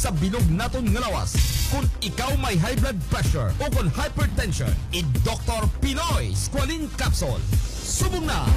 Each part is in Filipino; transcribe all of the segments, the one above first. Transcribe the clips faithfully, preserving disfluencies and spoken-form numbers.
sa bilog naton nga lawas. Kung ikaw may high blood pressure o kung hypertension, i-Doktor Pinoy Squalene Capsule. Subong na!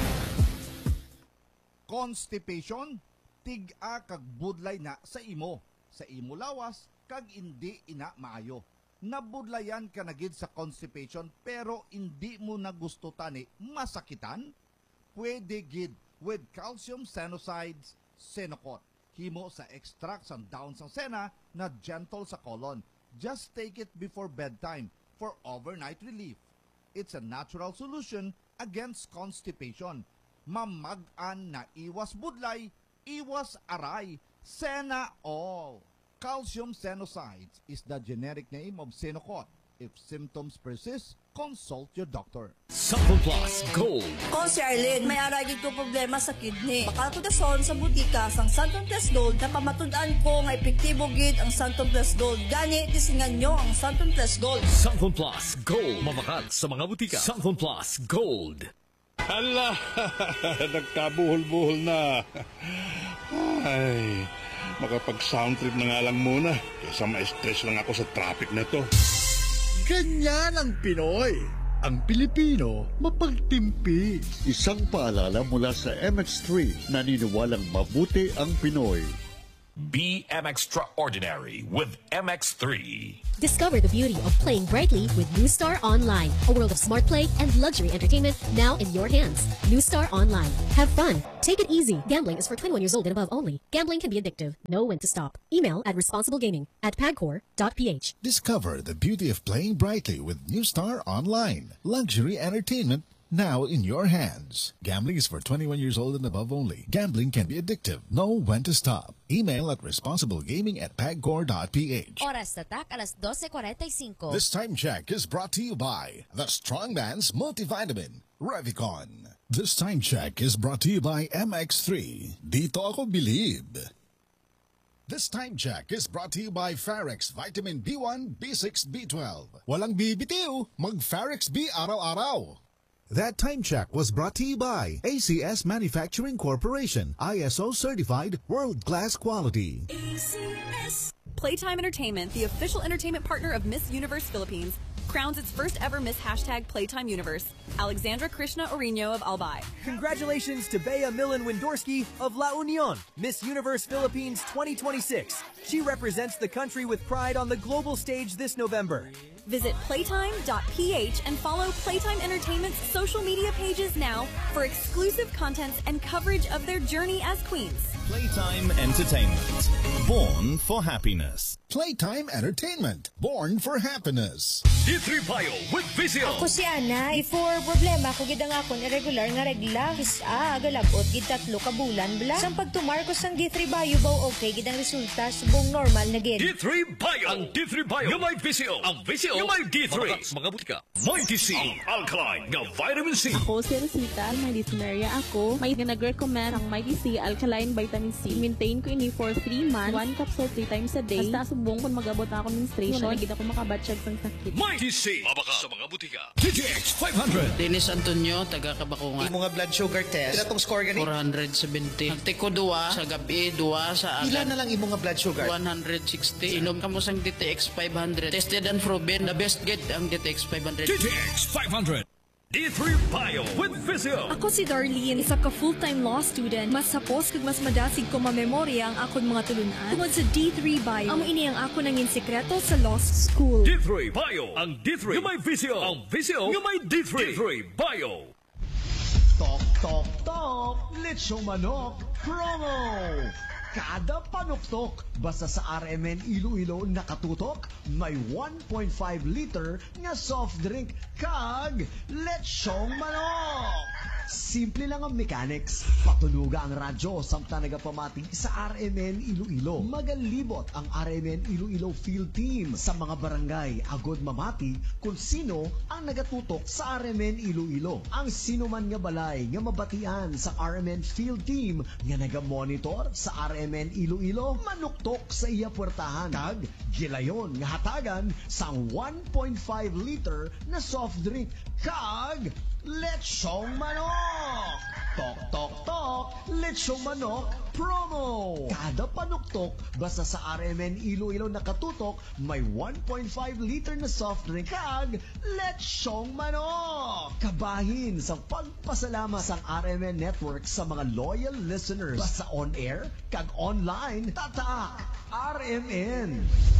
Constipation, tig-a kag budlay na sa imo. Sa imo lawas, kag hindi ina maayo. Nabudlayan ka na gid sa constipation pero hindi mo na gusto tani masakitan? Pwede gid with calcium senosides, Senocot. Himo sa extract sa dahon sang sena na gentle sa colon. Just take it before bedtime for overnight relief. It's a natural solution against constipation. Mamag-an na iwas budlay, iwas aray, Sena all. Calcium Senosides is the generic name of Senocot. If symptoms persist, consult your doctor. Sample Plus Gold. O si Arlene, may aragid ko problema sa kidney. Makatudason sa butika sang Santon Plus Gold na pamatud-an ko nga epektibo gid ang Santon Plus Gold. Gani, tisingan nyo ang Santon Plus Gold. Santon Plus Gold. Mamakat sa mga butika. Santon Plus Gold. Hala, nagkabuhol-buhol na. Ay, makapag-sound trip na nga lang muna. Kaysa ma-stress lang ako sa traffic na to. Ganyan ang Pinoy. Ang Pilipino, mapagtimpi. Isang paalala mula sa M X three, naniniwalang mabuti ang Pinoy. Be M Extraordinary with M X three. Discover the beauty of playing brightly with New Star Online, a world of smart play and luxury entertainment now in your hands. New Star Online. Have fun. Take it easy. Gambling is for twenty-one years old and above only. Gambling can be addictive. Know when to stop. Email at responsiblegaming at pagcor dot p h. Discover the beauty of playing brightly with New Star Online. Luxury entertainment now in your hands. Gambling is for twenty-one years old and above only. Gambling can be addictive. Know when to stop. Email at responsiblegaming at pagcor dot p h. Oras tatak alas twelve forty-five. This time check is brought to you by the Strongman's Multivitamin, Revicon. This time check is brought to you by M X three. Dito ako believe. This time check is brought to you by Farex Vitamin B one, B six, B twelve. Walang bibitiw, mag Farex B araw-araw. That time check was brought to you by A C S Manufacturing Corporation, I S O certified, world-class quality. A C S. Playtime Entertainment, the official entertainment partner of Miss Universe Philippines, crowns its first ever Miss Hashtag Playtime Universe, Alexandra Krishna Orino of Albay. Congratulations to Bea Millen Windorski of La Union, Miss Universe Philippines twenty twenty-six. She represents the country with pride on the global stage this November. Visit playtime dot p h and follow Playtime Entertainment's social media pages now for exclusive contents and coverage of their journey as queens. Playtime Entertainment, born for happiness. Playtime Entertainment, born for happiness. D three Bio with Vizio. Ako si Ana, before problema ko gid ang akon irregular nga regla. Kisa agalabot gid tatlo ka bulan bla. Sang pagtumar ko sang D three Bio baw okay gid ang resulta subong normal na gid. D three Bio. Ang D three Bio. Yung may Vizio. Ang Vizio. Yung may D three. Mga butika. Mighty C. Ang alkaline nga vitamin C. Ako si Rosita, may dyspnea ako. May nag-recommend ang Mighty C alkaline vitamin C. Maintain ko ini for three months. One capsule three times a day. Basta subong kung mag-abot ako menstruation. Wala gid ako makabatsyag sang sakit. Mighty C. Mabaka sa mga butika. D T X five hundred. Dennis Antonio, taga Kabakungan. Imo nga blood sugar test. Ilatong score gani? four seventy. Nagtiko duwa sa gabi, duwa sa agad. Ilan na lang imo nga blood sugar? one sixty. Inom kamo sang D T X five hundred. Tested and proven. The best gid ang D T X five hundred. D T X five hundred. D three Bio with Vizio. Ako si Darlene, isa ka full-time law student. Mas sapos kag mas madasig ko mamemorya ang akon mga tulunan. Tungod sa D three Bio, amo ini ang ako nangin sekreto sa law school. D three Bio. Ang D three yung may Vizio. Ang Vizio yung may D three. D three Bio. Tok, tok, tok! Lechong manok promo! Kada panuktok, basta sa R M N Iloilo nakatutok, may one point five liter nga soft drink kag lechong manok. Simple lang ang mechanics. Patunuga ang radyo samtang nagapamati sa R M N Iloilo. Magalibot ang R M N Iloilo Field Team sa mga barangay agod mamati kung sino ang nagatutok sa R M N Iloilo. Ang sino man nga balay nga mabatian sa R M N Field Team nga nagamonitor sa R M N Iloilo manuktok sa iya puwertahan kag gilayon nga hatagan sang one point five liter na soft drink kag Lechong Manok! Tok, tok, tok! Lechong Manok promo! Kada panuktok, basta sa R M N Iloilo nakatutok, may one point five liter na soft drink kag Lechong Manok! Kabahin sa pagpasalamat sa R M N Network sa mga loyal listeners. Basta on air, kag online, tatak! R M N!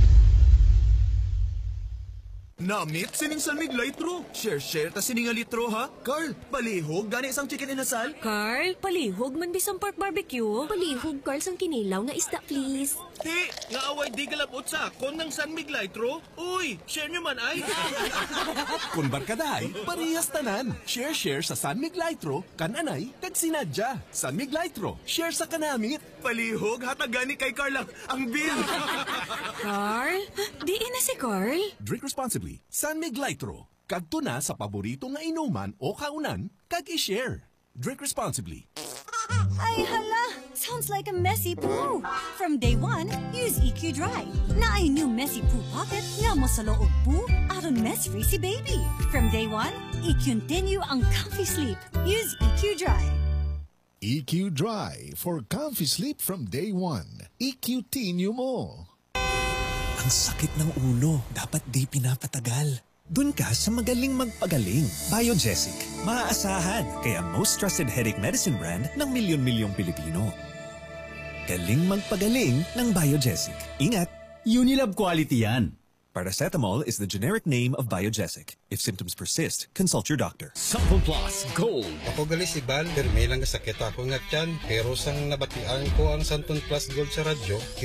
Namit sining salmig litro. Share-share ta sining nga litro ha. Carl, palihog gani isang chicken inasal. Carl, palihog man bisang pork barbecue. Palihog, Carl, sang kinilaw nga isda, please. Hey, nga away di galabot sa akon ng salmig litro. Uy, share nyo man ay. Kung barkaday, parehas tanan. Share-share sa Sanmig Litro, kananay, kag sinadya. Sanmig Litro, share sa kanamit. Palihog, hatagani kay Carl ang, ang bill. Carl, di na si Carl. Drink responsibly. Sanmig Litro, kag tuna sa paborito nga inuman o kaunan, kag i-share. Drink responsibly. Ay hala! Sounds like a messy poo. From day one, use E Q Dry. Na ay new messy poo pocket nga mo sa loob poo aron mess-free si baby. From day one, i-continue ang comfy sleep. Use E Q Dry. E Q Dry for comfy sleep from day one. E Q Tinyo mo. Ang sakit ng ulo, dapat di pinapatagal. Dun ka sa magaling magpagaling. Biogesic. Maaasahan, kaya most trusted headache medicine brand ng milyon-milyong Pilipino. Galing magpagaling ng Biogesic. Ingat! Unilab quality yan. Paracetamol is the generic name of Biogesic. If symptoms persist, consult your doctor. Sample Plus Gold. Ako gali si Bal, pero may lang sakit ako nga tiyan. Pero sang nabatian ko ang Santon Plus Gold sa radyo,